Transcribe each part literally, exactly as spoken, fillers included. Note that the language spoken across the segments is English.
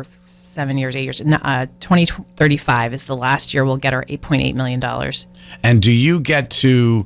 for seven years, eight years. Uh, twenty thirty-five is the last year we'll get our eight point eight million dollars. And do you get to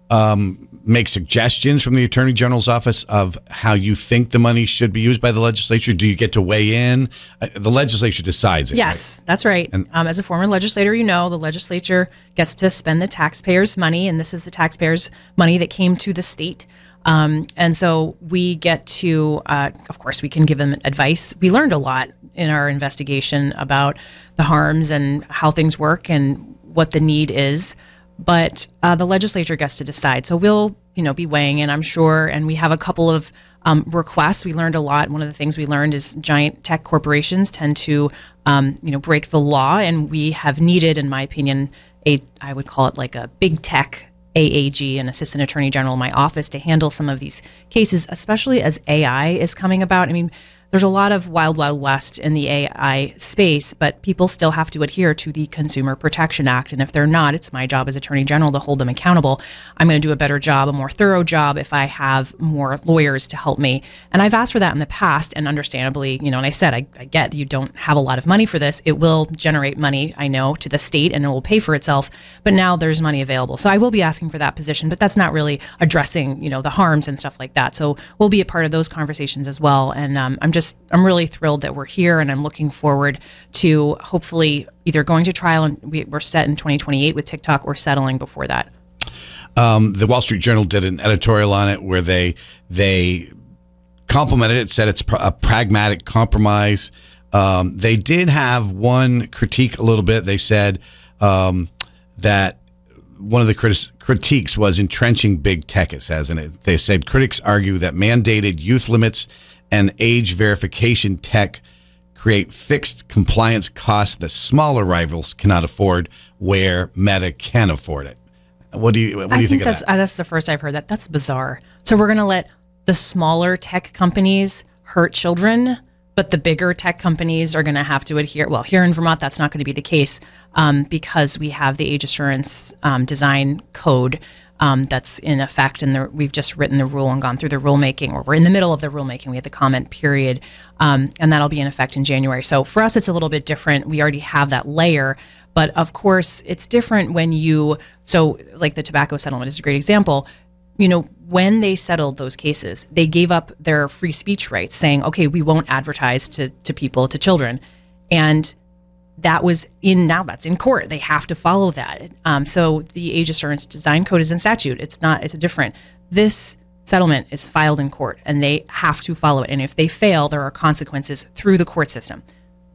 um, make suggestions from the Attorney General's office of how you think the money should be used by the legislature? Do you get to weigh in? Uh, the legislature decides it. Yes, right? that's right. And, um, as a former legislator, you know, the legislature gets to spend the taxpayers' money, and this is the taxpayers' money that came to the state. Um, and so we get to, uh, of course, we can give them advice. We learned a lot in our investigation about the harms and how things work and what the need is. But uh, the legislature gets to decide. So we'll, you know, be weighing in, I'm sure. And we have a couple of um, requests. We learned a lot. One of the things we learned is giant tech corporations tend to, um, you know, break the law. And we have needed, in my opinion, a, I would call it like a big tech A A G, an assistant attorney general in my office, to handle some of these cases, especially as A I is coming about. I mean, there's a lot of wild, wild west in the A I space, but people still have to adhere to the Consumer Protection Act. And if they're not, it's my job as Attorney General to hold them accountable. I'm going to do a better job, a more thorough job, if I have more lawyers to help me. And I've asked for that in the past, and understandably, you know, and I said, I, I get you don't have a lot of money for this. It will generate money, I know, to the state, and it will pay for itself. But now there's money available. So I will be asking for that position, but that's not really addressing, you know, the harms and stuff like that. So we'll be a part of those conversations as well. And um, I'm just I'm really thrilled that we're here, and I'm looking forward to hopefully either going to trial, and we, we're set in twenty twenty-eight with TikTok, or settling before that. Um, the Wall Street Journal did an editorial on it where they they complimented it, said it's a pragmatic compromise. Um, they did have one critique a little bit. They said um, that one of the critis- critiques was entrenching big tech, it says, and it, they said critics argue that mandated youth limits and age verification tech create fixed compliance costs that smaller rivals cannot afford, where Meta can afford it. What do you what do I you think, think of that's, that? Uh, that's the first I've heard that. That's bizarre. So we're going to let the smaller tech companies hurt children, but the bigger tech companies are going to have to adhere. Well, here in Vermont, that's not going to be the case um, because we have the age assurance um, design code um, that's in effect, and the, we've just written the rule and gone through the rulemaking, or we're in the middle of the rulemaking. We had the comment period, um, and that'll be in effect in January. So for us, it's a little bit different. We already have that layer, but of course, it's different when you, so like the tobacco settlement is a great example. You know, when they settled those cases, they gave up their free speech rights, saying, okay, we won't advertise to, to people, to children. And that was in, now that's in court. They have to follow that. Um, so the age assurance design code is in statute. It's not, it's a different. This settlement is filed in court, and they have to follow it. And if they fail, there are consequences through the court system.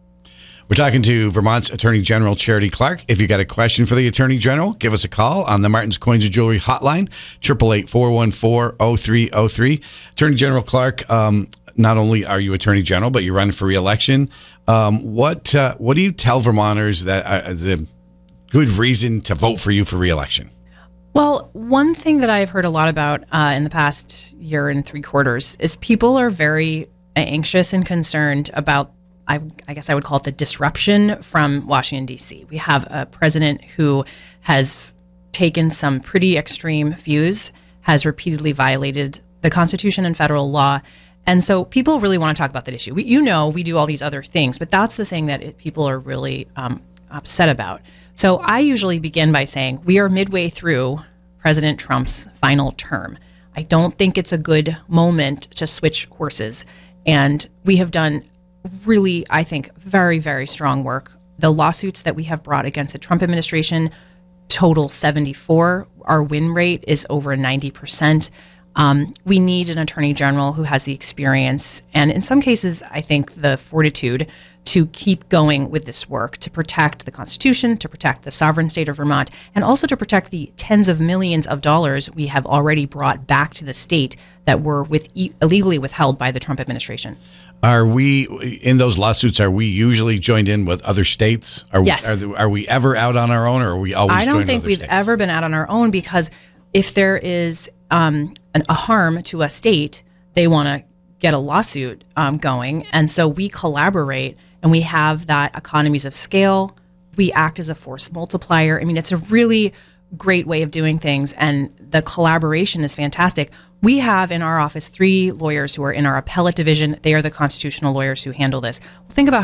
We're talking to Vermont's Attorney General Charity Clark. If you got a question for the Attorney General, give us a call on the Martin's Coins and Jewelry hotline, eight eight eight, four one four, zero three zero three. Attorney General Clark, um, not only are you Attorney General, but you're running for re-election. Um, what uh, what do you tell Vermonters that uh, is a good reason to vote for you for re-election? Well, one thing that I've heard a lot about uh, in the past year and three quarters is people are very anxious and concerned about, I, I guess I would call it the disruption from Washington, D C. We have a president who has taken some pretty extreme views, has repeatedly violated the Constitution and federal law. And so people really want to talk about that issue. We, you know, we do all these other things, but that's the thing that it, people are really um, upset about. So I usually begin by saying we are midway through President Trump's final term. I don't think it's a good moment to switch horses. And we have done really, I think, very, very strong work. The lawsuits that we have brought against the Trump administration total seventy-four. Our win rate is over ninety percent. Um, we need an attorney general who has the experience and, in some cases, I think the fortitude to keep going with this work, to protect the Constitution, to protect the sovereign state of Vermont, and also to protect the tens of millions of dollars we have already brought back to the state that were with illegally withheld by the Trump administration. Are we, in those lawsuits, are we usually joined in with other states? Are yes. We, are, are we ever out on our own, or are we always I don't joined think with other we've states? ever been out on our own, because if there is um, an, a harm to a state, they want to get a lawsuit um, going. And so we collaborate, and we have that economies of scale. We act as a force multiplier. I mean, it's a really great way of doing things, and the collaboration is fantastic. We have in our office three lawyers who are in our appellate division. They are the constitutional lawyers who handle this. Think about